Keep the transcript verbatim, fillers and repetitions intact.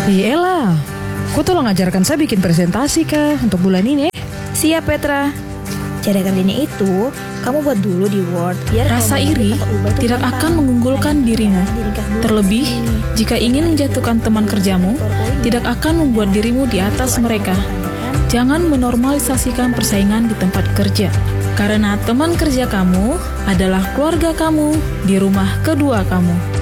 Eh Ella, kau tolong ajarkan saya bikin presentasi kah untuk bulan ini? Siap Petra. Cara kerjanya itu, kamu buat dulu di Word. Biar Rasa kalau iri atau ubah itu tidak gampang. akan mengunggulkan dirimu. Diringkas dulu. Terlebih, jika ingin menjatuhkan teman kerjamu, tidak akan membuat dirimu di atas mereka. Jangan menormalisasikan persaingan di tempat kerja. Karena teman kerja kamu adalah keluarga kamu di rumah kedua kamu.